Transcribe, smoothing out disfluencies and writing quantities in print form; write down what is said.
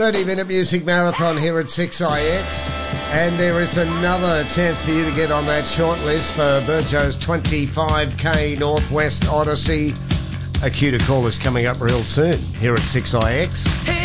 30-minute music marathon here at 6IX. And there is another chance for you to get on that short list for Burjo's 25K Northwest Odyssey. A cue to call is coming up real soon here at 6IX.